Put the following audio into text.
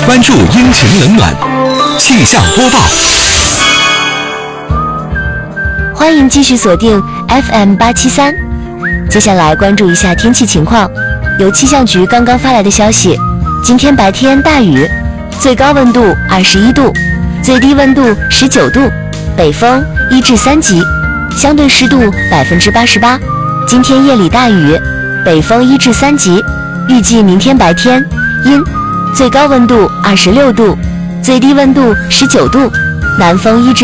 关注阴晴冷暖气象播报。 欢迎继续锁定 FM873。接下来关注一下天气情况。由气象局刚刚发来的消息，今天白天大雨，最高温度21度，最低温度19度，北风1至3级，相对湿度88%。今天夜里大雨，北风1至3级，预计明天白天阴，最高温度26度，最低温度19度，南风1至